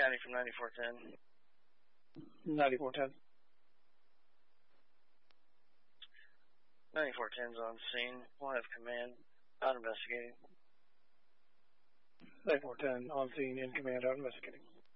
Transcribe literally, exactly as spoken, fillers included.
County from ninety-four ten. ninety-four ten. ninety-four ten's on scene. We'll have command. Out investigating. ninety-four ten on scene, in command, out investigating.